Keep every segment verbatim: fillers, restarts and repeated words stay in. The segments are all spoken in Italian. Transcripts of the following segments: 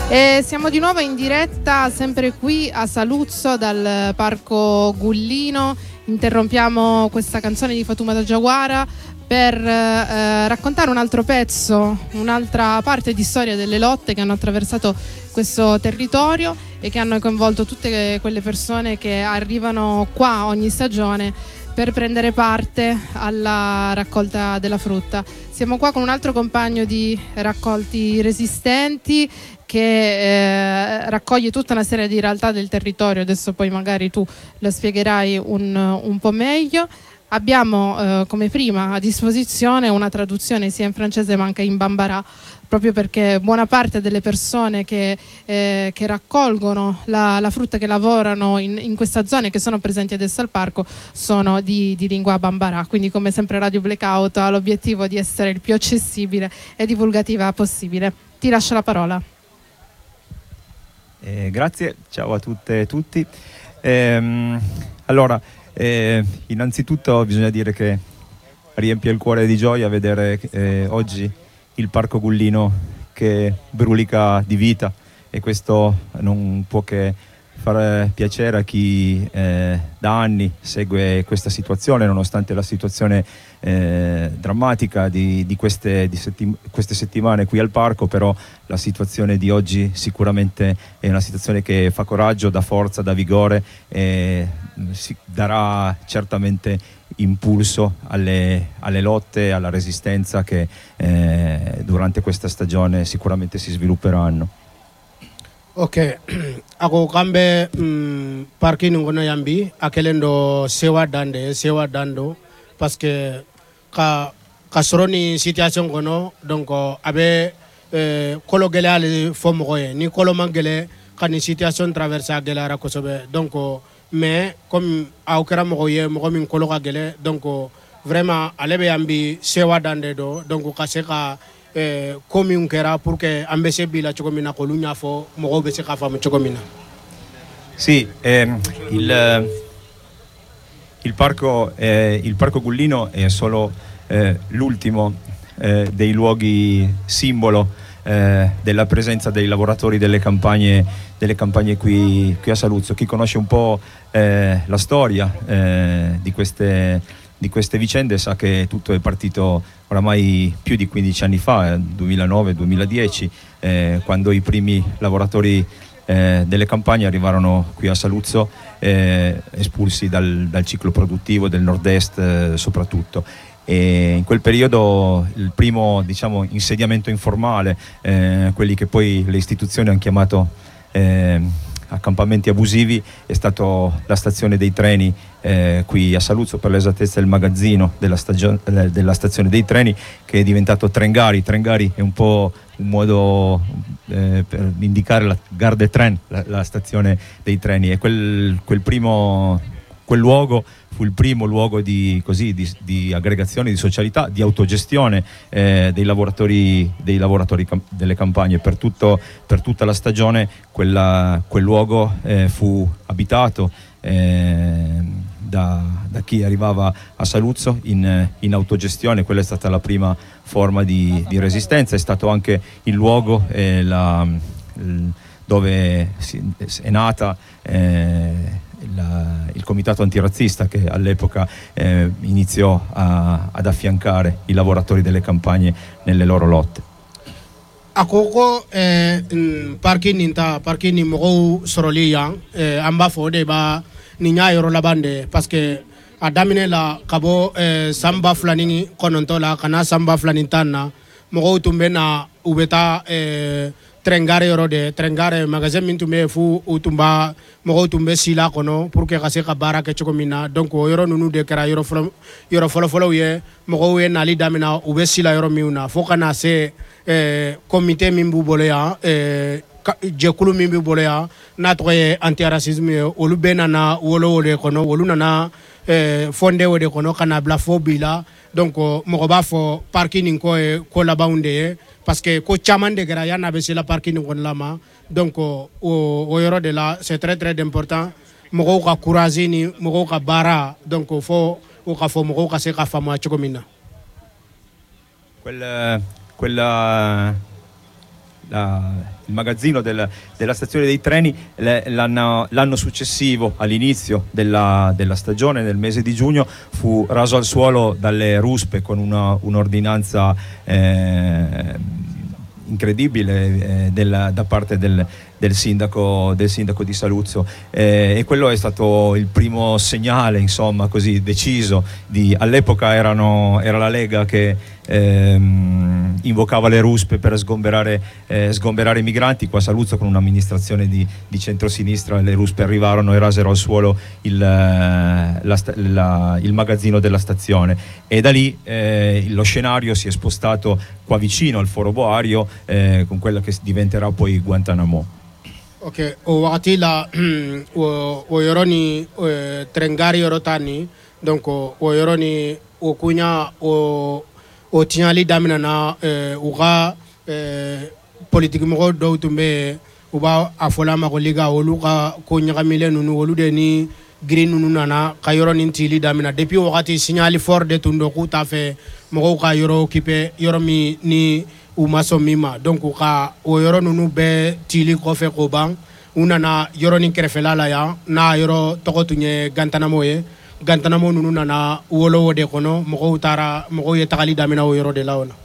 E siamo di nuovo in diretta, sempre qui a Saluzzo dal Parco Gullino. Interrompiamo questa canzone di Fatoumata Diawara per eh, raccontare un altro pezzo, un'altra parte di storia delle lotte che hanno attraversato questo territorio e che hanno coinvolto tutte quelle persone che arrivano qua ogni stagione per prendere parte alla raccolta della frutta. Siamo qua con un altro compagno di Raccolti Resistenti che eh, raccoglie tutta una serie di realtà del territorio. Adesso poi magari tu lo spiegherai un, un po' meglio. Abbiamo eh, come prima a disposizione una traduzione sia in francese ma anche in bambara, proprio perché buona parte delle persone che, eh, che raccolgono la, la frutta, che lavorano in, in questa zona e che sono presenti adesso al parco sono di, di lingua bambara. Quindi, come sempre, Radio Blackout ha l'obiettivo di essere il più accessibile e divulgativa possibile. Ti lascio la parola. Eh, grazie, ciao a tutte e tutti. Ehm, allora, eh, innanzitutto bisogna dire che riempie il cuore di gioia vedere eh, oggi il Parco Gullino che brulica di vita, e questo non può che fare piacere a chi eh, da anni segue questa situazione, nonostante la situazione eh, drammatica di, di, queste, di settim- queste settimane qui al parco. Però la situazione di oggi sicuramente è una situazione che fa coraggio, dà forza, dà vigore e si darà certamente impulso alle, alle lotte, alla resistenza che eh, durante questa stagione sicuramente si svilupperanno. Ok, ako kambe mm, parking ngono yambi akelendo sewa dande sewa dando parce que ka ka soroni situation ngono donc abe eh, kolo gele ale fo moye ni kolo mangele kani situation traverse gele ara kosobe donc mais comme a okera moye mo min kolo ga gele donc vraiment alebe yambi sewa dande do donc ka se ka Eh, come un kera pour que ambese bila chocomina colunya fo mo be se kafa mo chocomina. Sì, ehm, il, il parco eh, il parco Gullino è solo eh, l'ultimo eh, dei luoghi simbolo eh, della presenza dei lavoratori delle campagne delle campagne qui, qui a Saluzzo. Chi conosce un po' eh, la storia eh, di queste di queste vicende sa che tutto è partito oramai più di quindici anni fa, eh, duemilanove duemiladieci, eh, quando i primi lavoratori eh, delle campagne arrivarono qui a Saluzzo, eh, espulsi dal, dal ciclo produttivo del nord-est eh, soprattutto. E in quel periodo il primo, diciamo, insediamento informale, eh, quelli che poi le istituzioni hanno chiamato eh, accampamenti abusivi, è stato la stazione dei treni eh, qui a Saluzzo, per l'esattezza il magazzino della, stagio- della stazione dei treni, che è diventato Trengari. Trengari è un po' un modo eh, per indicare la Gare des Trains, la, la stazione dei treni, e quel, quel primo quel luogo fu il primo luogo di, così, di, di aggregazione, di socialità, di autogestione eh, dei lavoratori, dei lavoratori cam- delle campagne. Per, tutto, per tutta la stagione quella, quel luogo eh, fu abitato eh, da, da chi arrivava a Saluzzo in, in autogestione. Quella è stata la prima forma di, di resistenza, è stato anche il luogo eh, la, il, dove si, è nata eh, La, il comitato antirazzista, che all'epoca eh, iniziò a, ad affiancare i lavoratori delle campagne nelle loro lotte. Akoko eh, parking ninta parking ni mo soroli yang eh, amba fo de ba ni nya yoro labande parce que adamine la kabo eh, samba flani kononto la kana samba flani tanna mo tumbe na ubeta eh, Trengare yoro de Trengare magasin min tumbe fu utumba mo tumbe sila kono pour que kase ka bara ke chokomina. Donc yoro nunu de kara yoro folo yoro folo folo ye mo we nali damina ube sila yoro miuna fo kana se eh, comité min bu bole ya eh, jekulu min bu bole ya na to ye anti-racisme olu benana wolo wole kono wolu nana eh, fonde wode kono kana bla fo bila. Donc mo ba fo parking ko e ko la baunde parce que ko chaman de gara yana be la parking ngon lama. Donc o o yoro de là c'est très très important mo ko ka courage ni mo ko ka bara. Donc fo o ka fo mo ko ka se ka fama chkomina quella quella la, il magazzino del, della stazione dei treni l'anno, l'anno successivo, all'inizio della, della stagione, nel mese di giugno, fu raso al suolo dalle ruspe con una, un'ordinanza eh, incredibile eh, della, da parte del, del, sindaco, del sindaco di Saluzzo, eh, e quello è stato il primo segnale, insomma, così deciso di, all'epoca erano, era la Lega che ehm, invocava le ruspe per sgomberare, eh, sgomberare i migranti. Qua a Saluzzo, con un'amministrazione di, di centrosinistra, le ruspe arrivarono e rasero al suolo il, la, la, il magazzino della stazione, e da lì eh, lo scenario si è spostato qua vicino al Foro Boario, eh, con quella che diventerà poi Guantanamo. Ok, o wakati la o o yoroni trengari yorotani, donc o yoroni o kunya o o tinyali damina na uga politique mo do tumbe uba afola ma ko liga olu ka ko nyagamile nunu olu de ni green nunu nana ka yoroni tili damina depuis wakati signali fort de tundo ku ta fe mo ka yoro kipe yoromi ni umaso mima, donc ka o yoro nunu be tili ko fe ko bang una na yoro ni krefela la ya na yoro toko tunye Guantanamo ye Guantanamo nunu na wolo wode kono mo utara mo ye takali damina o yoro de la ona.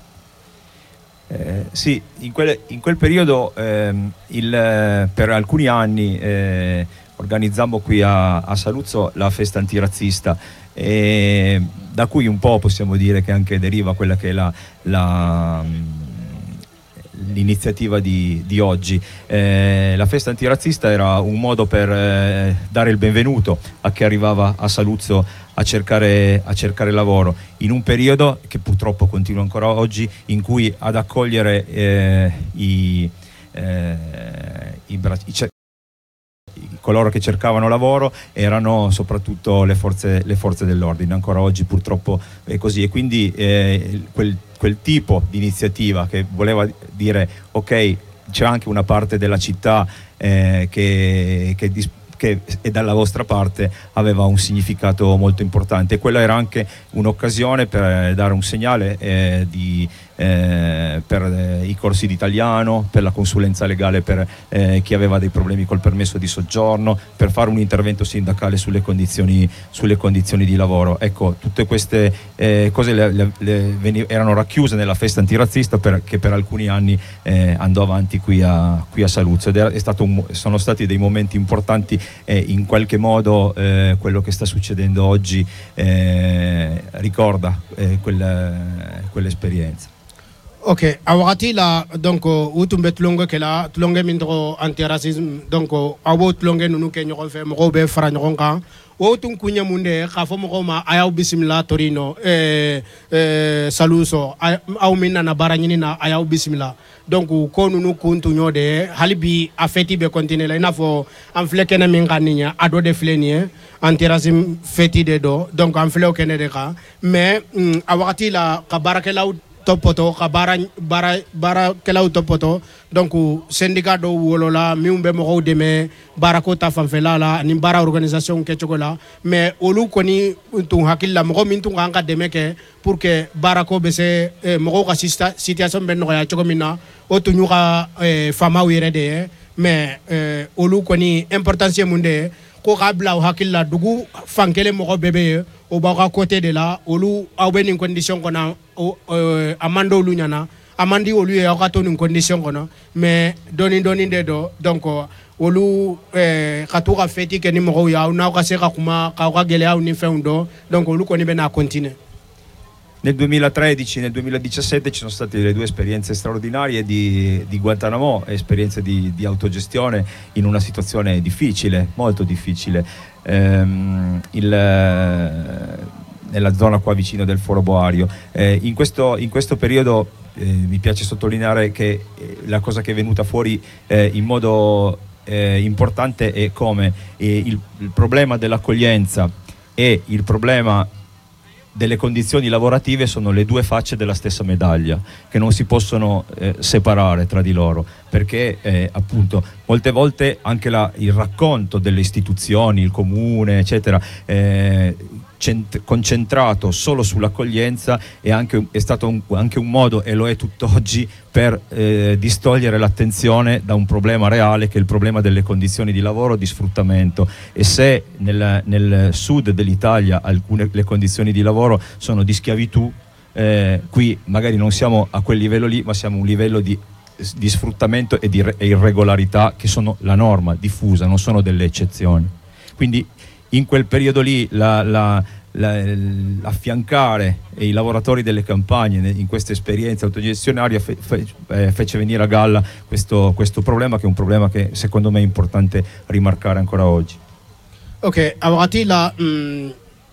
Eh, sì, in quel, in quel periodo ehm, il, per alcuni anni eh, organizzammo qui a, a Saluzzo la festa antirazzista, e da cui un po' possiamo dire che anche deriva quella che è la, la l'iniziativa di, di oggi. Eh, la festa antirazzista era un modo per eh, dare il benvenuto a chi arrivava a Saluzzo a cercare, a cercare lavoro, in un periodo che purtroppo continua ancora oggi, in cui ad accogliere eh, i, eh, i, i coloro che cercavano lavoro erano soprattutto le forze, le forze dell'ordine. Ancora oggi purtroppo è così, e quindi eh, quel, quel tipo di iniziativa che voleva dire ok, c'è anche una parte della città eh, che, che, che è dalla vostra parte, aveva un significato molto importante, e quella era anche un'occasione per dare un segnale eh, di Eh, per eh, i corsi di italiano, per la consulenza legale per eh, chi aveva dei problemi col permesso di soggiorno, per fare un intervento sindacale sulle condizioni, sulle condizioni di lavoro. Ecco, tutte queste eh, cose le, le, le veni, erano racchiuse nella festa antirazzista per, che per alcuni anni eh, andò avanti qui a, qui a Saluzzo, ed è, è stato un, sono stati dei momenti importanti, e eh, in qualche modo eh, quello che sta succedendo oggi eh, ricorda eh, quella, quell'esperienza. Ok, a wakati la donc utumbe tulonge kela tulonge mindro antiracisme, donc awo tulonge nunu ke ñokon fe mo be fara ñokon kan wo tun kunya munde ka fo mo ma ayaw bismillah torino eh eh Saluzzo aw minna na baranyini na ayaw bismillah, donc ko nunu kuntu ñode halibi a feti be continuer la inafo am fleke na min ganinya ado de flenie antiracisme feti de do, donc am fleo kene de ka, mais mm, a wakati la ka barakelaw topoto ka bara bara bara kelaw topoto, donc syndicat do wolola mi umbe mo deme barako ta fanfela la ni bara organisation ke chokola, mais olu koni tun hakilla mo min tun nga deme ke pour que barako be se eh, mo ka situation ben no ya chokomina o tunu ka eh, fama wire de, mais eh, olu koni importance munde ko kabla hakilla dugu fankele mo bebe o ba ka côté de la olu awbe ni condition kona o uh, amando lu nyana amandi olu e ka to ni condition kono, mais doni doni de do, donc olu eh katu ka feti ke ni mo ya na ka se ka kuma ka ka gele au ni feundo, donc olu koni bena continue. Nel duemilatredici, nel duemiladiciassette ci sono state le due esperienze straordinarie di, di Guantanamo, esperienze di, di autogestione in una situazione difficile, molto difficile, ehm, il, nella zona qua vicino del Foro Boario. Eh, in, questo, in questo periodo eh, mi piace sottolineare che la cosa che è venuta fuori eh, in modo eh, importante è come eh, il, il problema dell'accoglienza e il problema delle condizioni lavorative sono le due facce della stessa medaglia, che non si possono eh, separare tra di loro, perché eh, appunto molte volte anche la, il racconto delle istituzioni, il comune eccetera, eh, cent- concentrato solo sull'accoglienza è, anche, è stato un, anche un modo, e lo è tutt'oggi, per eh, distogliere l'attenzione da un problema reale, che è il problema delle condizioni di lavoro, di sfruttamento. E se nel, nel sud dell'Italia alcune le condizioni di lavoro sono di schiavitù, eh, qui magari non siamo a quel livello lì, ma siamo a un livello di, di sfruttamento e di re- e irregolarità che sono la norma diffusa, non sono delle eccezioni. Quindi in quel periodo lì la, la, la, affiancare i lavoratori delle campagne in questa esperienza autogestionaria fe, fe, eh, fece venire a galla questo, questo problema, che è un problema che secondo me è importante rimarcare ancora oggi. Ok, awakati la mm,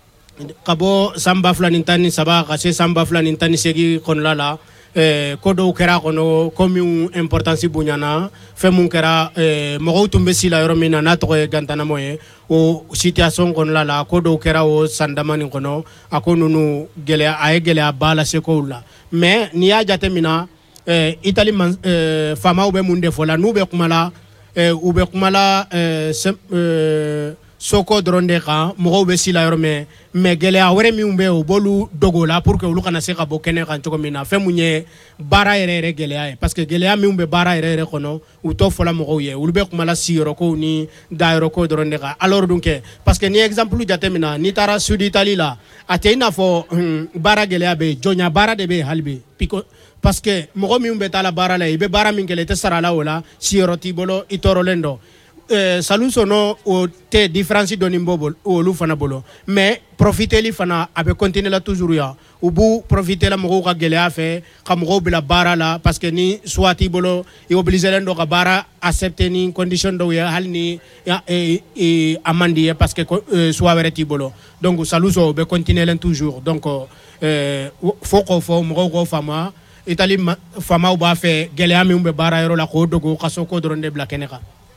kabo samba flanintani saba kase samba flanintani segi kon lala eh, kodo kera kono komi importance bunyana femun kera eh, mogo tumbe sila yoro mina na to gantana moye o situation kon lala kodo kera o sandamani kono akonunu gele ay gele bala sekoula mais ni ya jate mina eh, Italie man eh, fama ube munde fola nube kumala eh, ube kumala eh, sem, eh, soko dronde ka mogo be sila yoro me me gele awre mi umbe o bolu dogola pour que ulu kana se ka bokene kan choko mina fe munye bara ere ere gele ay parce que gele mi umbe bara ere ere kono u to fola mogo ye ulu be kuma la siro ko ni dairo ko dronde ka alors donc parce que ni exemple jate mina ni tara sud Italie la atena fo hmm, bara gele abe jonya bara de be halbe piko parce que mogo mi umbe tala bara la ibe bara min gele te sara la wala siro tibolo itoro lendo Eh, salu sono o te différence doni mbobol o lu fana bolo mais profiter li fana abe continuer la toujours ya ubu profiter la mo ka gele afe ka mo bila bara la parce que ni swati bolo e obligé len do ka bara accepter ni condition do ya halni ya e, e amandi parce que euh, soit vereti bolo donc salu so be continuer len toujours donc euh, faut ko fo mo ko fama Italie fama uba fe gele ami umbe bara yoro la ko dogo kasoko dronde bla keneka.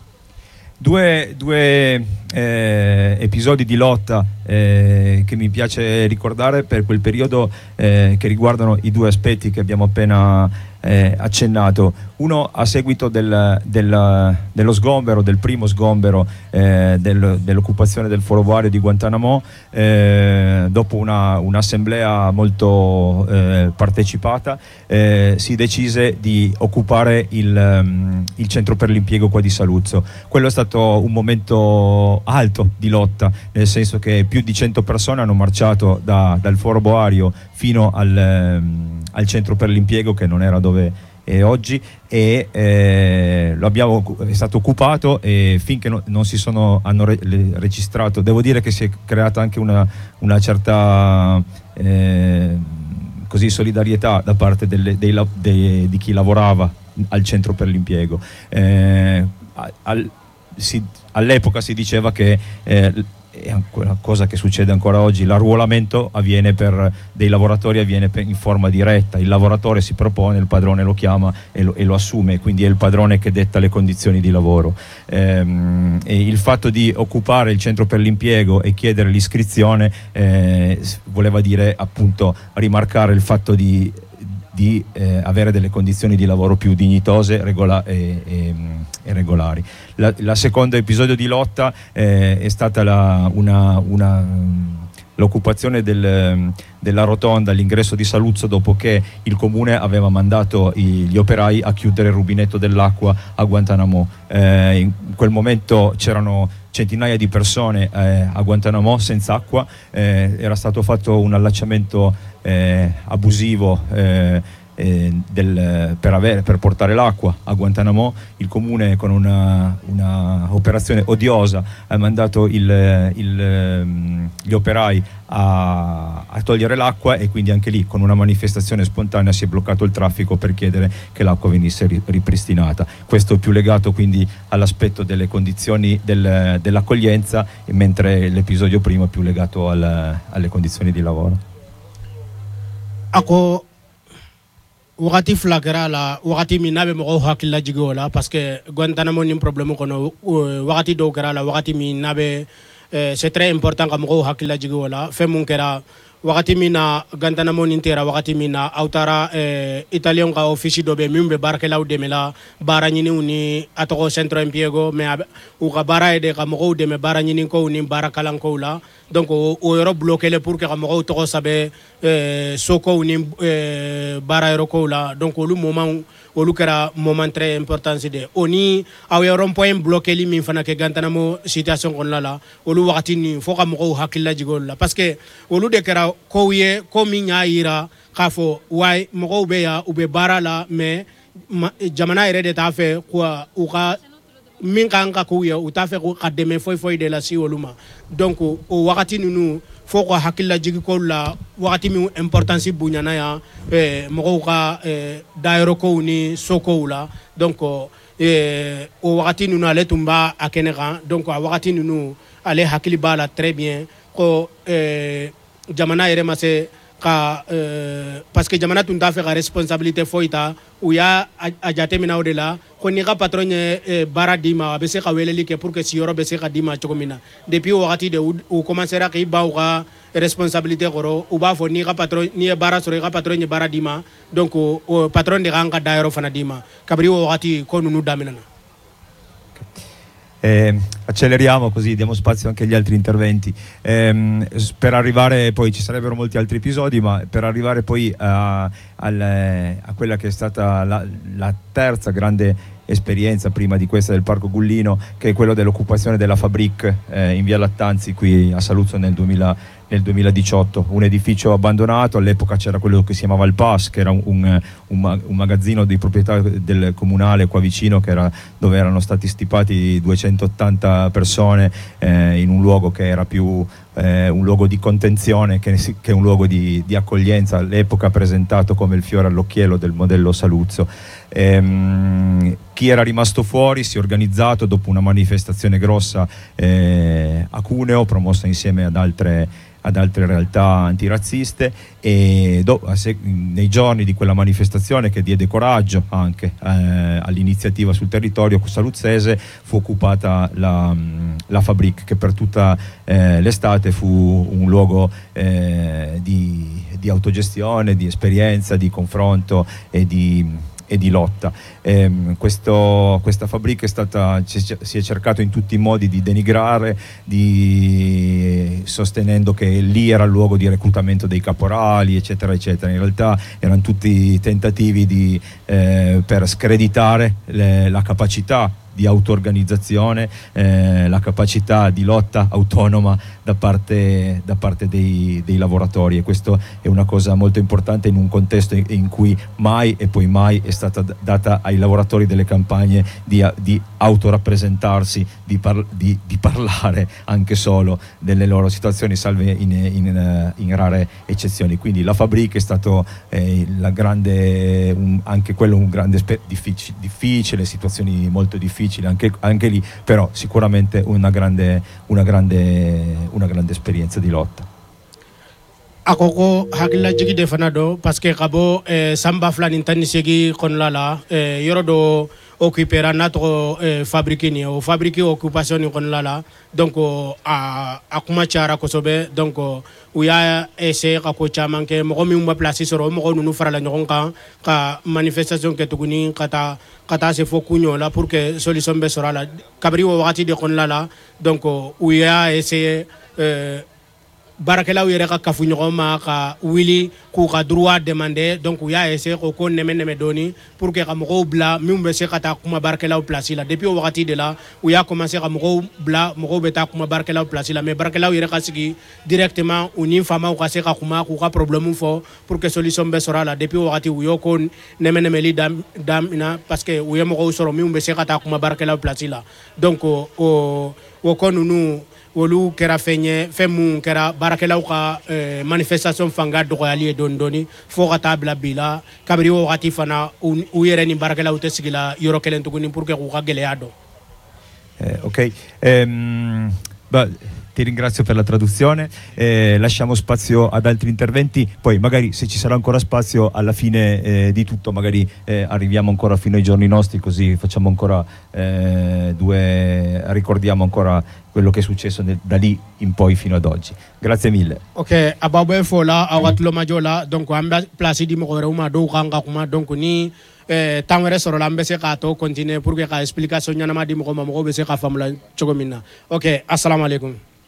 Due, due eh, episodi di lotta eh, che mi piace ricordare per quel periodo eh, che riguardano i due aspetti che abbiamo appena eh, accennato. Uno a seguito del, del, dello sgombero, del primo sgombero eh, del, dell'occupazione del Foro Boario di Guantanamo, eh, dopo una, un'assemblea molto eh, partecipata, eh, si decise di occupare il, um, il centro per l'impiego qua di Saluzzo. Quello è stato un momento alto di lotta, nel senso che più di cento persone hanno marciato da, dal Foro Boario fino al, um, al centro per l'impiego, che non era dove e oggi, e eh, lo abbiamo, è stato occupato, e finché no, non si sono hanno re, le, registrato, devo dire che si è creata anche una, una certa eh, così solidarietà da parte delle, dei, dei, di chi lavorava al centro per l'impiego. Eh, al, si, all'epoca si diceva che eh, è una cosa che succede ancora oggi, l'arruolamento avviene per dei lavoratori, avviene per, in forma diretta, il lavoratore si propone, il padrone lo chiama e lo, e lo assume, quindi è il padrone che detta le condizioni di lavoro. Ehm, e il fatto di occupare il centro per l'impiego e chiedere l'iscrizione eh, voleva dire appunto rimarcare il fatto di di eh, avere delle condizioni di lavoro più dignitose regola- e, e, e regolari. La, la seconda episodio di lotta eh, è stata la, una, una, l'occupazione del, della rotonda all'ingresso di Saluzzo, dopo che il comune aveva mandato i, gli operai a chiudere il rubinetto dell'acqua a Guantanamo. Eh, in quel momento c'erano centinaia di persone eh, a Guantanamo senza acqua, eh, era stato fatto un allacciamento eh, abusivo eh, eh, del, per, avere, per portare l'acqua a Guantanamo. Il comune, con una, una operazione odiosa, ha mandato il, il, gli operai a, a togliere l'acqua, e quindi anche lì con una manifestazione spontanea si è bloccato il traffico per chiedere che l'acqua venisse ripristinata. Questo è più legato quindi all'aspetto delle condizioni del, dell'accoglienza, mentre l'episodio primo è più legato al, alle condizioni di lavoro. Ako wakati flagra la wakati minabe mo hakilla jigola parce que Guantanamo ni problème kono wakati do gara la wakati minabe c'est très important ka mo hakilla jigola fe mun kera wakati mina gantana monin tera wakati mina autara eh, italian ka office do be mimbe barke law de mela bara nyini uni atoko centro impiego me u ka bara de ka mo de me bara nyini ko uni bara kalan ko la donc o euro bloquer le pour que ka mo to sabe eh, soko uni eh, bara euro ko la donc lu moment olu kera moment très important de oni aw euro point bloquer li min fana ke gantana mo situation kon la la olu wakati ni fo ka mo hakilla jigol la parce que olu de kera ko ye ko min ya ira ka fo way mo be ya ube bara la mais jamana ere de ta fe quoi u ka min kan ka ko ye u ta fe ko kademe foy foy de la si oluma donc o wakati nunu fo ko hakilla jigi ko la wakati mi importance bunyana ya eh, mo ka eh, dairo ko ni soko la donc eh, o wakati nunu ale tumba akeneka donc a wakati nunu ale hakili bala très bien ko eh, jamana ere mase ka euh, parce que jamana tun ta fe ka responsabilité foita ou ya ajate mina odela ko ni ka patron e baradima be se ka weleli ke pour que si yoro be se ka dima chokomina depuis wakati de ou commencera ki ba ka responsabilité goro ou ba fo ni ka patron ni bara sore ka patron e baradima donc o patron de ranka dairo fana dima kabri wakati ko nunu daminana. Eh, acceleriamo così diamo spazio anche agli altri interventi eh, per arrivare poi ci sarebbero molti altri episodi ma per arrivare poi a, al, a quella che è stata la, la terza grande esperienza prima di questa del Parco Gullino, che è quello dell'occupazione della Fabric eh, in via Lattanzi qui a Saluzzo nel, duemila, nel duemiladiciotto, un edificio abbandonato. All'epoca c'era quello che si chiamava il P A S, che era un, un, un, un magazzino di proprietà del comunale qua vicino, che era, dove erano stati stipati duecentottanta persone eh, in un luogo che era più eh, un luogo di contenzione che, che un luogo di, di accoglienza, all'epoca presentato come il fiore all'occhiello del modello Saluzzo. Ehm, chi era rimasto fuori si è organizzato dopo una manifestazione grossa eh, a Cuneo, promossa insieme ad altre, ad altre realtà antirazziste, e do, se, nei giorni di quella manifestazione, che diede coraggio anche eh, all'iniziativa sul territorio saluzzese, fu occupata la, la Fabric, che per tutta eh, l'estate fu un luogo eh, di, di autogestione, di esperienza, di confronto e di e di lotta. Eh, questo, questa Fabric è stata, si è cercato in tutti i modi di denigrare, di, sostenendo che lì era il luogo di reclutamento dei caporali, eccetera eccetera. In realtà erano tutti tentativi di, eh, per screditare le, la capacità di auto-organizzazione, eh, la capacità di lotta autonoma da parte, da parte dei, dei lavoratori, e questo è una cosa molto importante in un contesto in, in cui mai e poi mai è stata data ai lavoratori delle campagne di, di autorappresentarsi, di, par, di, di parlare anche solo delle loro situazioni, salve in, in, in rare eccezioni. Quindi la Fabric è stato eh, la grande, un, anche quello un grande difficile, difficile situazioni molto difficili Anche, anche lì, però sicuramente una grande, una grande, una grande esperienza di lotta. Akoko hakila jigi de fana do parce que kabo eh, samba flani tani segi kon lala eh, yoro do occupera natro eh, fabrique ni o fabrique occupation ni kon lala donc a akuma chara ko sobe donc u ya essayer ka ko chaman ke mo mi umba place soro mo nunu farala nyon kan ka manifestation ke tuguni kata kata se fo kunyo la pour que solution be sora la kabri wo wakati de kon lala donc u ya essayer euh, barakelaw yere ka kafu ñogoma ka wili ku ka droit demander donc ya essayer ko ko neme neme doni pour que ka mo bla mi mbe se kata kuma barakelaw place la depuis wakati de la où ya commencé ka mo bla mo beta kuma barakelaw place la mais barakelaw yere ka sigi directement uni fama ko se ka kuma ku ka problème fo pour que solution be sora la depuis wakati où yo ko neme neme li dam dam ina parce que où ya mo soro mi mbe se kata kuma barakelaw place la donc o o ko nunu wolu kera fenye femu kera barakelaw ka eh, manifestation fanga dogoyali don doni fo ka tabla bila kabri wo wakati fana u yere ni barakelaw te sigila yoro kelen tuguni pour que ku ka geleado eh, ok um, but ti ringrazio per la traduzione, eh, lasciamo spazio ad altri interventi, poi magari se ci sarà ancora spazio alla fine eh, di tutto magari eh, arriviamo ancora fino ai giorni nostri, così facciamo ancora eh, due, ricordiamo ancora quello che è successo nel, da lì in poi fino ad oggi. Grazie mille. Ok, ababo fola awat lo majola donc amba place di mo reuma do kanga kuma donc ni eh tangere soro lambe se ka to continuer pour que ka explication nyana ma di mo mo be se ka famula chogomina. Ok, assalamu alaikum.